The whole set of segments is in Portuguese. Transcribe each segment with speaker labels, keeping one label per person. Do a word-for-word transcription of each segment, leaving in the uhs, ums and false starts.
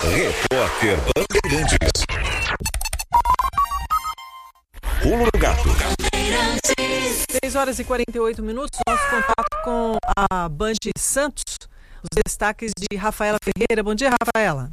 Speaker 1: Repórter Bandeirantes. Pulo do Gato.
Speaker 2: seis horas e quarenta e oito minutos, nosso contato com a Band Santos, os destaques de Rafaela Ferreira. Bom dia, Rafaela.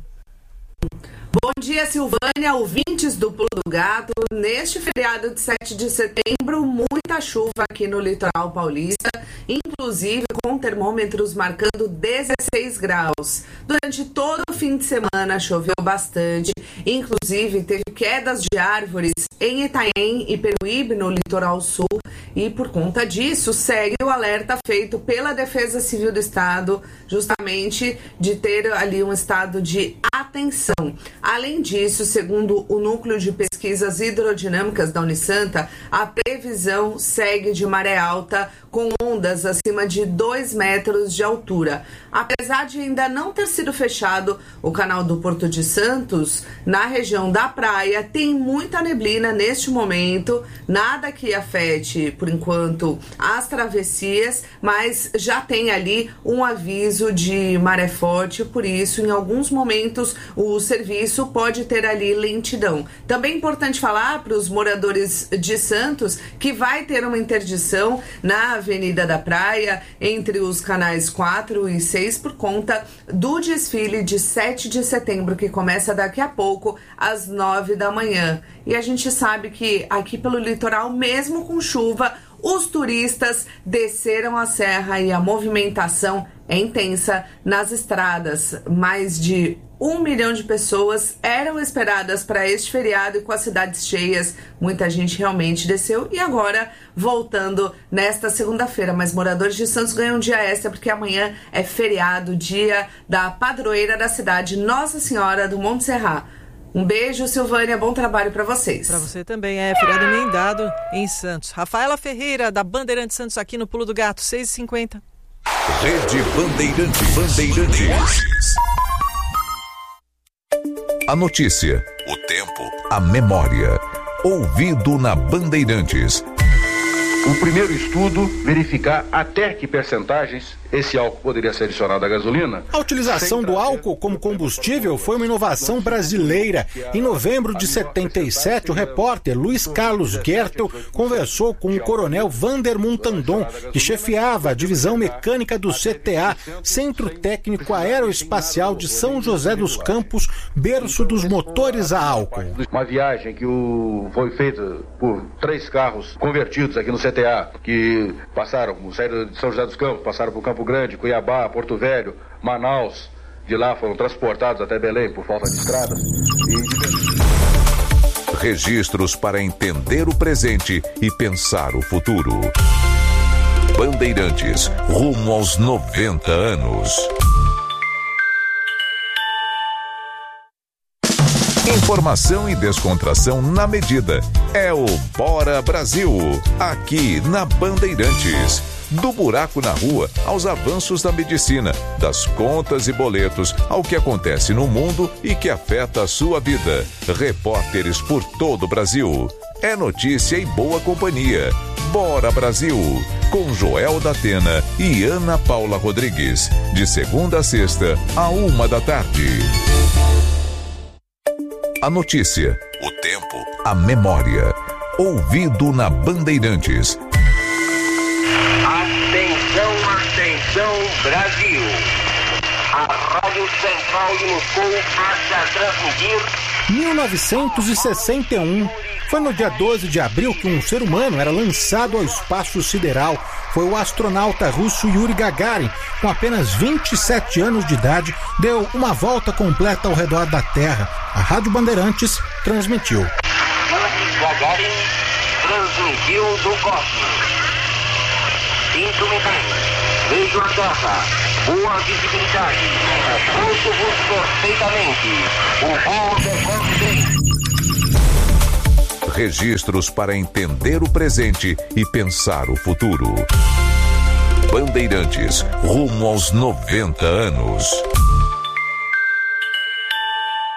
Speaker 3: Bom dia, Silvânia, ouvintes do Pulo do Gato. Neste feriado de sete de setembro, muita chuva aqui no litoral paulista, inclusive com termômetros marcando dezesseis graus. Durante todo o fim de semana choveu bastante, inclusive teve quedas de árvores em Itanhaém e Peruíbe, no litoral sul, e por conta disso segue o alerta feito pela Defesa Civil do Estado, justamente de ter ali um estado de atenção. Além disso, segundo o Núcleo de Pesquisas Hidrodinâmicas da Unisanta, a previsão segue de maré alta com ondas acima de dois metros de altura. Apesar de ainda não ter sido fechado o canal do Porto de Santos, na região da praia tem muita neblina neste momento, nada que afete, por enquanto, as travessias, mas já tem ali um aviso de maré forte, por isso, em alguns momentos, o serviço pode ter ali lentidão. Também é importante falar para os moradores de Santos que vai ter uma interdição na Avenida da Praia entre os canais quatro e seis por conta do desfile de sete de setembro, que começa daqui a pouco às nove da manhã. E a gente sabe que aqui pelo litoral, mesmo com chuva, os turistas desceram a serra e a movimentação é intensa nas estradas. Mais de um milhão de pessoas eram esperadas para este feriado e com as cidades cheias, muita gente realmente desceu. E agora, voltando nesta segunda-feira, mas moradores de Santos ganham um dia extra porque amanhã é feriado, dia da padroeira da cidade, Nossa Senhora do Monte Serrat. Um beijo, Silvânia, bom trabalho para vocês.
Speaker 2: Para você também, é feriado emendado em Santos. Rafaela Ferreira, da Bandeirantes Santos, aqui no Pulo do Gato, seis e cinquenta.
Speaker 1: Rede Bandeirantes. Bandeirantes. A notícia, o tempo, a memória. Ouvido na Bandeirantes.
Speaker 4: O primeiro estudo, verificar até que percentagens esse álcool poderia ser adicionado à gasolina.
Speaker 5: A utilização do álcool como combustível foi uma inovação brasileira. Em novembro de setenta e sete, o repórter Luiz Carlos Gertel conversou com o coronel Vander Montandon, que chefiava a divisão mecânica do C T A, Centro Técnico Aeroespacial de São José dos Campos, berço dos motores a álcool.
Speaker 4: Uma viagem que o... foi feita por três carros convertidos aqui no C T A, que passaram, saíram de São José dos Campos, passaram por Campo Grande, Cuiabá, Porto Velho, Manaus. De lá foram transportados até Belém por falta de estradas. E...
Speaker 1: Registros para entender o presente e pensar o futuro. Bandeirantes, rumo aos noventa anos. Informação e descontração na medida. É o Bora Brasil, aqui na Bandeirantes. Do buraco na rua aos avanços da medicina, das contas e boletos ao que acontece no mundo e que afeta a sua vida. Repórteres por todo o Brasil. É notícia e boa companhia. Bora Brasil, com Joel da Atena e Ana Paula Rodrigues. De segunda a sexta, a uma da tarde. A notícia, o tempo, a memória. Ouvido na Bandeirantes.
Speaker 6: Atenção, atenção, Brasil. A Rádio Central de Moscou passa a transmitir...
Speaker 5: mil novecentos e sessenta e um. Foi no dia doze de abril que um ser humano era lançado ao espaço sideral. Foi o astronauta russo Yuri Gagarin, com apenas vinte e sete anos de idade, deu uma volta completa ao redor da Terra. A Rádio Bandeirantes transmitiu.
Speaker 6: Yuri Gagarin transmitiu do cosmos. Sinto mentais, vejo a Terra, boa visibilidade, ouço-vos perfeitamente, o voo decorre bem.
Speaker 1: Registros para entender o presente e pensar o futuro. Bandeirantes, rumo aos noventa anos.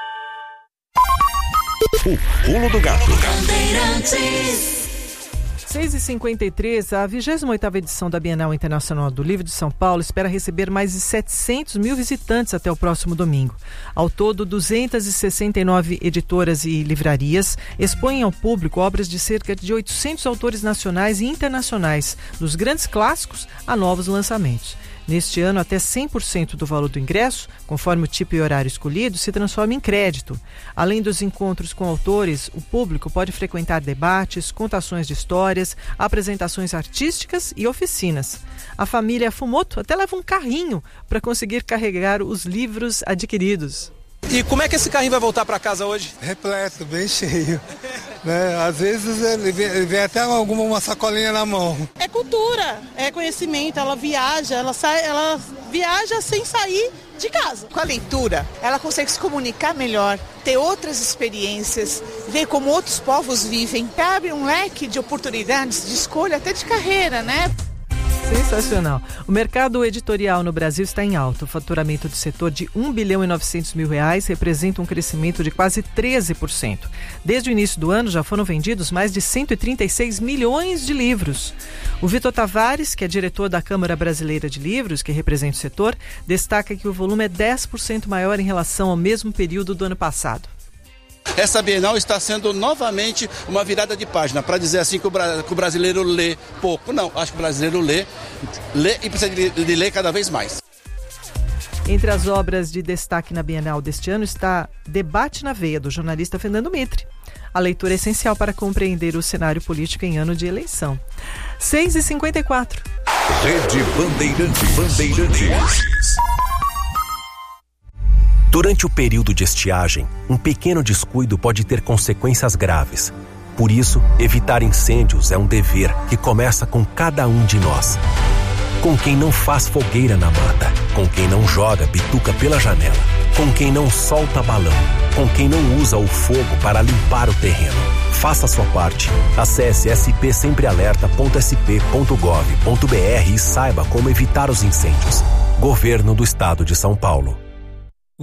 Speaker 1: O Pulo do Gato.
Speaker 2: seis e cinquenta e três, a vigésima oitava edição da Bienal Internacional do Livro de São Paulo espera receber mais de setecentos mil visitantes até o próximo domingo. Ao todo, duzentas e sessenta e nove editoras e livrarias expõem ao público obras de cerca de oitocentos autores nacionais e internacionais, dos grandes clássicos a novos lançamentos. Neste ano, até cem por cento do valor do ingresso, conforme o tipo e horário escolhido, se transforma em crédito. Além dos encontros com autores, o público pode frequentar debates, contações de histórias, apresentações artísticas e oficinas. A família Fumoto até leva um carrinho para conseguir carregar os livros adquiridos.
Speaker 7: E como é que esse carrinho vai voltar para casa hoje?
Speaker 8: Repleto, bem cheio. Né? Às vezes ele vem, ele vem até alguma uma sacolinha na mão.
Speaker 9: É cultura, é conhecimento, ela viaja, ela, sai, ela viaja sem sair de casa.
Speaker 10: Com a leitura, ela consegue se comunicar melhor, ter outras experiências, ver como outros povos vivem, abre um leque de oportunidades de escolha, até de carreira, né?
Speaker 2: Sensacional. O mercado editorial no Brasil está em alta. O faturamento do setor de um bilhão e novecentos mil reais representa um crescimento de quase treze por cento. Desde o início do ano já foram vendidos mais de cento e trinta e seis milhões de livros. O Vitor Tavares, que é diretor da Câmara Brasileira de Livros, que representa o setor, destaca que o volume é dez por cento maior em relação ao mesmo período do ano passado.
Speaker 7: Essa Bienal está sendo novamente uma virada de página, para dizer assim que o, bra- que o brasileiro lê pouco. Não, acho que o brasileiro lê, lê e precisa de, de ler cada vez mais.
Speaker 2: Entre as obras de destaque na Bienal deste ano está Debate na Veia, do jornalista Fernando Mitre. A leitura é essencial para compreender o cenário político em ano de eleição. seis e cinquenta e quatro.
Speaker 1: Rede Bandeirantes. Bandeirantes.
Speaker 11: Durante o período de estiagem, um pequeno descuido pode ter consequências graves. Por isso, evitar incêndios é um dever que começa com cada um de nós. Com quem não faz fogueira na mata, com quem não joga bituca pela janela, com quem não solta balão, com quem não usa o fogo para limpar o terreno. Faça a sua parte. Acesse s p sempre alerta ponto s p ponto gov ponto b r e saiba como evitar os incêndios. Governo do Estado de São Paulo.